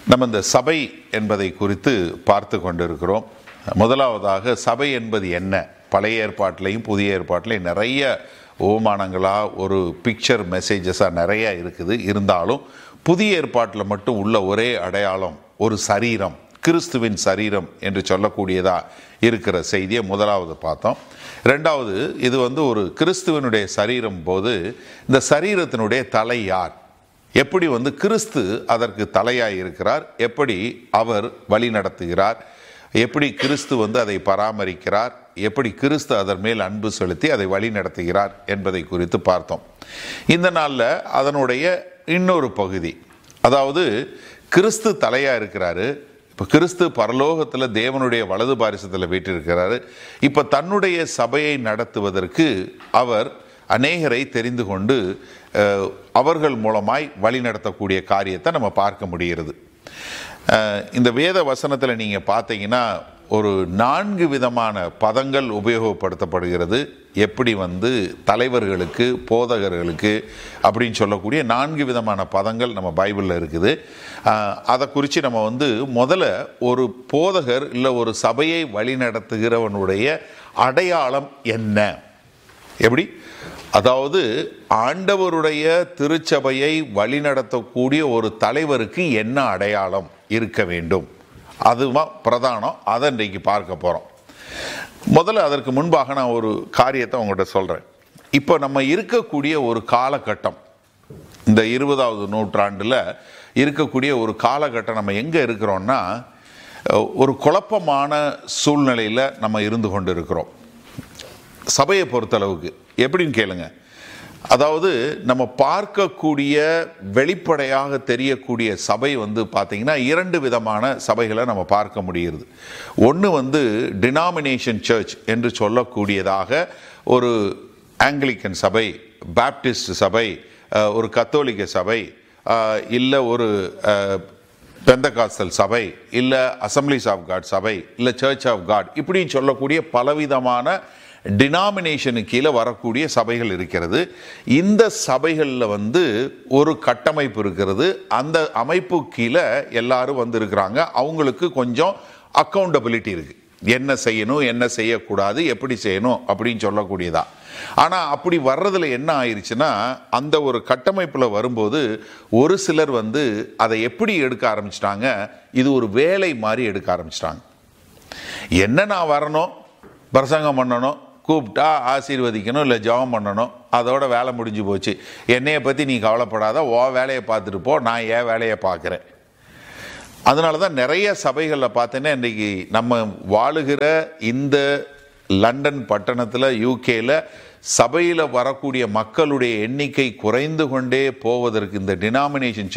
நம்ம இந்த சபை என்பதை குறித்து பார்த்து கொண்டிருக்கிறோம். முதலாவதாக சபை என்பது என்ன? பழைய ஏற்பாட்டிலையும் புதிய ஏற்பாட்டிலையும் நிறைய ஓமானங்களாக ஒரு பிக்சர் மெசேஜஸாக நிறையா இருக்குது. இருந்தாலும் புதிய ஏற்பாட்டில் மட்டும் உள்ள ஒரே அடையாளம் ஒரு சரீரம், கிறிஸ்துவின் சரீரம் என்று சொல்லக்கூடியதாக இருக்கிற செய்தியை முதலாவது பார்த்தோம். ரெண்டாவது, இது ஒரு கிறிஸ்துவனுடைய சரீரம் போது இந்த சரீரத்தினுடைய தலை யார், எப்படி கிறிஸ்து அதற்கு தலையாய் இருக்கிறார், எப்படி அவர் வழி நடத்துகிறார், எப்படி கிறிஸ்து அதை பராமரிக்கிறார், எப்படி கிறிஸ்து அதன் மேல் அன்பு செலுத்தி அதை வழி நடத்துகிறார் என்பதை குறித்து பார்த்தோம். இந்த நாளில் அதனுடைய இன்னொரு பகுதி, அதாவது கிறிஸ்து தலையாக இருக்கிறாரு. இப்போ கிறிஸ்து பரலோகத்தில் தேவனுடைய வலது பாரிசத்தில் வீற்றிருக்கிறாரு. இப்போ தன்னுடைய சபையை நடத்துவதற்கு அவர் அநேகரை தெரிந்து கொண்டு அவர்கள் மூலமாய் வழி நடத்தக்கூடிய காரியத்தை நம்ம பார்க்க முடிகிறது. இந்த வேத வசனத்தில் நீங்கள் பார்த்தீங்கன்னா ஒரு 4 விதமான பதங்கள் உபயோகப்படுத்தப்படுகிறது. எப்படி தலைவர்களுக்கு, போதகர்களுக்கு அப்படின்னு சொல்லக்கூடிய 4 விதமான பதங்கள் நம்ம பைபிளில் இருக்குது. அதை குறித்து நம்ம முதல்ல ஒரு போதகர் இல்லை ஒரு சபையை வழி நடத்துகிறவனுடைய அடையாளம் என்ன, எப்படி, அதாவது ஆண்டவருடைய திருச்சபையை வழிநடத்தக்கூடிய ஒரு தலைவருக்கு என்ன அடையாளம் இருக்க வேண்டும், அதுதான் பிரதானம். அதை இன்றைக்கு பார்க்க போகிறோம். முதல்ல அதற்கு முன்பாக நான் ஒரு காரியத்தை உங்கள்கிட்ட சொல்கிறேன். இப்போ நம்ம இருக்கக்கூடிய ஒரு காலகட்டம், இந்த 20வது நூற்றாண்டில் இருக்கக்கூடிய ஒரு காலகட்டம், நம்ம எங்கே இருக்கிறோன்னா ஒரு குழப்பமான சூழ்நிலையில் நம்ம இருந்து கொண்டு இருக்கிறோம். சபையை பொறுத்தளவுக்கு எப்படின்னு கேளுங்க. அதாவது நம்ம பார்க்கக்கூடிய வெளிப்படையாக தெரியக்கூடிய சபை பார்த்தீங்கன்னா 2 விதமான சபைகளை நம்ம பார்க்க முடிகிறது. ஒன்று டினாமினேஷன் சர்ச் என்று சொல்லக்கூடியதாக ஒரு ஆங்கிலிக்கன் சபை, பாப்டிஸ்ட் சபை, ஒரு கத்தோலிக்க சபை, இல்லை ஒரு பெந்தகாஸ்தல் சபை, இல்லை அசம்பிளிஸ் ஆஃப் காட் சபை, இல்லை சர்ச் ஆஃப் காட், இப்படின்னு சொல்லக்கூடிய பலவிதமான டினாமினேஷனுக்கு கீழே வரக்கூடிய சபைகள் இருக்கிறது. இந்த சபைகளில் ஒரு கட்டமைப்பு இருக்கிறது. அந்த அமைப்பு கீழே எல்லாரும் இருக்கிறாங்க. அவங்களுக்கு கொஞ்சம் அக்கௌண்டபிலிட்டி இருக்குது. என்ன செய்யணும், என்ன செய்யக்கூடாது, எப்படி செய்யணும் அப்படின்னு சொல்லக்கூடியதா. ஆனால் அப்படி வர்றதுல என்ன ஆயிடுச்சுன்னா, அந்த ஒரு கட்டமைப்பில் வரும்போது ஒரு சிலர் அதை எப்படி எடுக்க ஆரம்பிச்சிட்டாங்க, இது ஒரு வேலை மாதிரி எடுக்க ஆரம்பிச்சிட்டாங்க. என்ன, நான் வரணும், பிரசங்கம் பண்ணணும், கூப்பிட்டா ஆசீர்வதிக்கணும், இல்லை ஜெபம் பண்ணணும், அதோட வேலை முடிஞ்சு போச்சு. என்னையை பற்றி நீ கவலைப்படாத, ஓ வேலையை பார்த்துட்டு போ, நான் ஏன் வேலையை பார்க்குறேன். அதனால தான் நிறைய சபைகளில் பார்த்தீங்கன்னா இன்றைக்கி நம்ம வாழுகிற இந்த லண்டன் பட்டணத்தில், யூகேயில் சபையில் வரக்கூடிய மக்களுடைய எண்ணிக்கை குறைந்து கொண்டே போவதற்கு இந்த டினாமினேஷன்